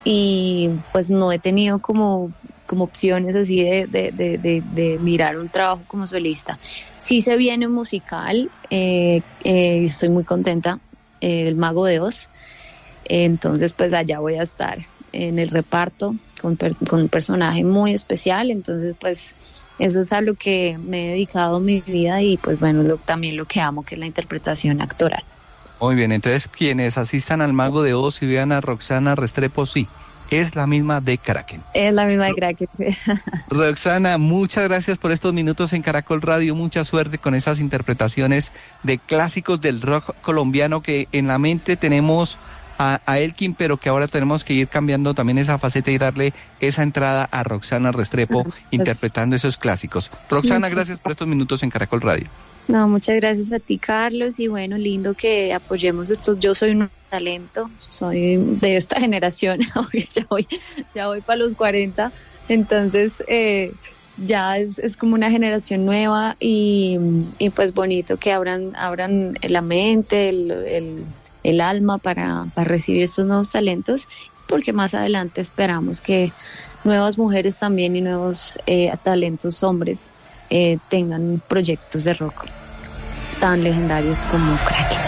y pues no he tenido como opciones así de mirar un trabajo como solista. Sí se viene un musical, estoy muy contenta, El Mago de Oz, entonces pues allá voy a estar en el reparto con un personaje muy especial, entonces pues eso es a lo que me he dedicado mi vida y pues bueno, también lo que amo, que es la interpretación actoral. Muy bien, entonces quienes asistan al Mago de Oz y vean a Roxana Restrepo, sí, es la misma de Kraken. Es la misma de Kraken. Roxana, muchas gracias por estos minutos en Caracol Radio. Mucha suerte con esas interpretaciones de clásicos del rock colombiano que en la mente tenemos a Elkin, pero que ahora tenemos que ir cambiando también esa faceta y darle esa entrada a Roxana Restrepo Pues, interpretando esos clásicos. Roxana, muchas, gracias por estos minutos en Caracol Radio. no, muchas gracias a ti, Carlos, y bueno, lindo que apoyemos esto. Yo soy un talento, soy de esta generación, ya voy para los 40, entonces ya es como una generación nueva y pues bonito que abran la mente, el alma para recibir estos nuevos talentos, porque más adelante esperamos que nuevas mujeres también y nuevos talentos hombres tengan proyectos de rock tan legendarios como Kraken.